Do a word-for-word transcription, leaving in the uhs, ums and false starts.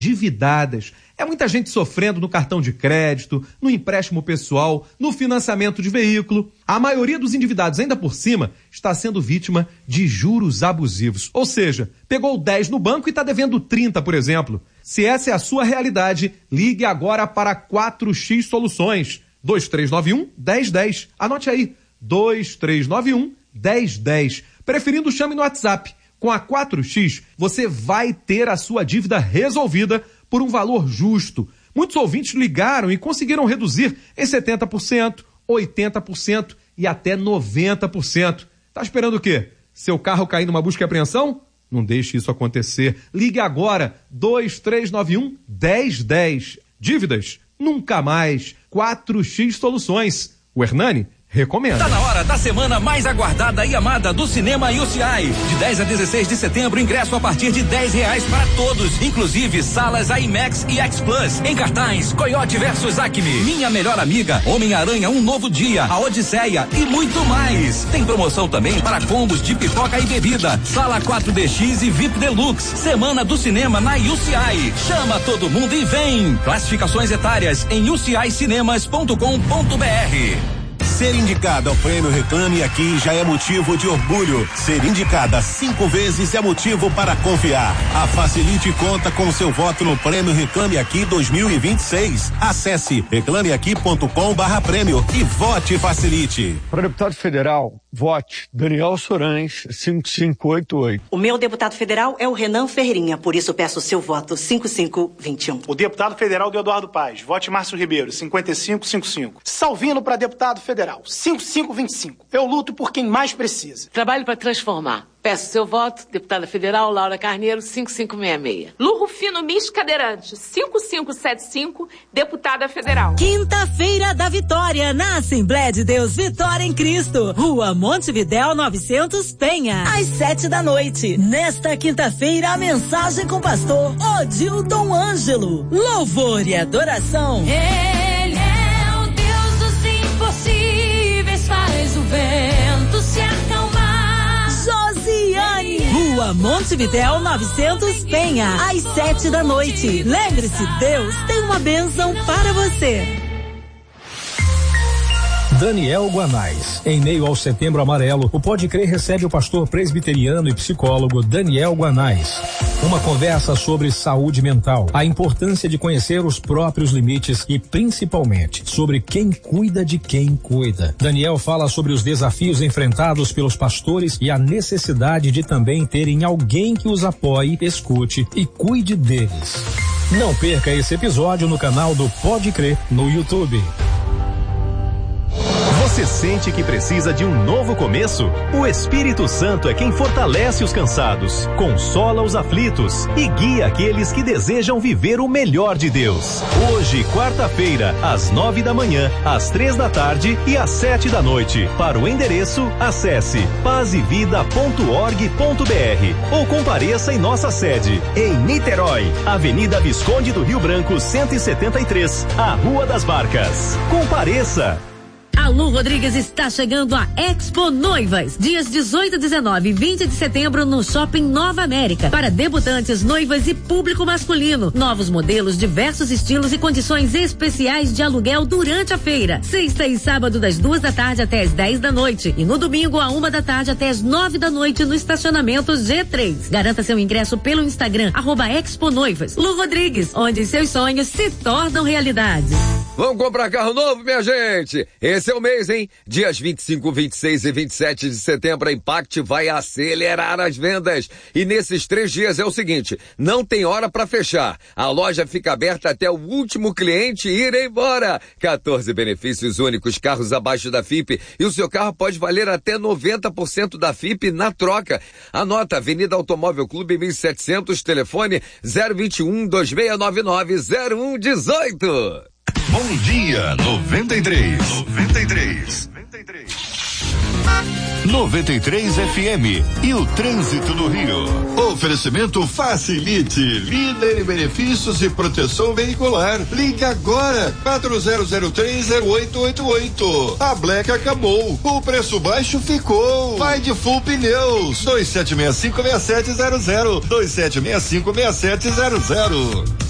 Endividadas. É muita gente sofrendo no cartão de crédito, no empréstimo pessoal, no financiamento de veículo. A maioria dos endividados, ainda por cima, está sendo vítima de juros abusivos. Ou seja, pegou dez no banco e está devendo trinta, por exemplo. Se essa é a sua realidade, ligue agora para quatro x Soluções. dois três nove um, um zero um zero. Anote aí, dois três nove um, um zero um zero. Preferindo, chame no WhatsApp. Com a quatro x, você vai ter a sua dívida resolvida por um valor justo. Muitos ouvintes ligaram e conseguiram reduzir em setenta por cento, oitenta por cento e até noventa por cento. Tá esperando o quê? Seu carro cair numa busca e apreensão? Não deixe isso acontecer. Ligue agora, dois três nove um, um zero um zero. Dívidas? Nunca mais. quatro x Soluções. O Hernani recomenda. Tá na hora da semana mais aguardada e amada do Cinema U C I. De dez a dezesseis de setembro, ingresso a partir de dez reais para todos, inclusive salas IMAX e X Plus. Em cartaz, Coyote versus Acme, Minha Melhor Amiga, Homem-Aranha, Um Novo Dia, A Odisseia e muito mais. Tem promoção também para combos de pipoca e bebida. Sala quatro D X e V I P Deluxe. Semana do Cinema na U C I. Chama todo mundo e vem. Classificações etárias em u c i cinemas ponto com ponto b r. Ser indicada ao Prêmio Reclame Aqui já é motivo de orgulho. Ser indicada cinco vezes é motivo para confiar. A Facilite conta com seu voto no Prêmio Reclame Aqui dois mil e vinte e seis. Acesse reclame aqui ponto com barra prêmio e vote Facilite. Para deputado federal, vote Daniel Sorães, cinco cinco oito oito. O meu deputado federal é o Renan Ferreirinha, por isso peço o seu voto cinco cinco dois um. O deputado federal do Eduardo Paz, vote Márcio Ribeiro, cinquenta e cinco cinquenta e cinco. Salvino para deputado federal, cinco cinco dois cinco. Eu luto por quem mais precisa. Trabalho para transformar. Peço seu voto, deputada federal Laura Carneiro, cinco cinco seis seis. Lu Rufino Mis Cadeirante, cinco cinco sete cinco, deputada federal. Quinta-feira da Vitória, na Assembleia de Deus Vitória em Cristo, Rua Montevidéu novecentos Penha, às sete da noite. Nesta quinta-feira, a mensagem com o pastor Odildon Ângelo. Louvor e adoração. Ele é o Deus dos impossíveis, faz o vento se acalmar. Josiane, Rua Montevidéu novecentos Penha, às sete da noite. Lembre-se, Deus tem uma bênção para você. Daniel Guanais. Em meio ao Setembro Amarelo, o Pode Crer recebe o pastor presbiteriano e psicólogo Daniel Guanais. Uma conversa sobre saúde mental, a importância de conhecer os próprios limites e, principalmente, sobre quem cuida de quem cuida. Daniel fala sobre os desafios enfrentados pelos pastores e a necessidade de também terem alguém que os apoie, escute e cuide deles. Não perca esse episódio no canal do Pode Crer no YouTube. Você sente que precisa de um novo começo? O Espírito Santo é quem fortalece os cansados, consola os aflitos e guia aqueles que desejam viver o melhor de Deus. Hoje, quarta-feira, às nove da manhã, às três da tarde e às sete da noite. Para o endereço, acesse paz e vida ponto org ponto b r ou compareça em nossa sede, em Niterói, Avenida Visconde do Rio Branco, cento e setenta e três, a Rua das Barcas. Compareça! A Lu Rodrigues está chegando a Expo Noivas, dias dezoito, dezenove e vinte de setembro no Shopping Nova América, para debutantes, noivas e público masculino. Novos modelos, diversos estilos e condições especiais de aluguel durante a feira. Sexta e sábado das duas da tarde até as dez da noite e no domingo a uma da tarde até as nove da noite no estacionamento G três. Garanta seu ingresso pelo Instagram, arroba Expo Noivas. Lu Rodrigues, onde seus sonhos se tornam realidade. Vamos comprar carro novo, minha gente? Esse é o mês, hein? Dias vinte e cinco, vinte e seis e vinte e sete de setembro, a Impact vai acelerar as vendas. E nesses três dias é o seguinte, não tem hora para fechar. A loja fica aberta até o último cliente ir embora. quatorze benefícios únicos, carros abaixo da F I P e o seu carro pode valer até noventa por cento da F I P na troca. Anota, Avenida Automóvel Clube mil e setecentos, telefone zero vinte e um, dois seis nove nove, zero um um oito. Bom dia, noventa e três. noventa e três. noventa e três F M e o trânsito no Rio. Oferecimento Facilite, líder em benefícios e proteção veicular. Ligue agora, quatro zero zero três zero oito oito oito. A Black acabou, o preço baixo ficou. Vai de Full Pneus, dois sete seis cinco, seis sete zero zero, dois sete seis cinco, seis sete zero zero.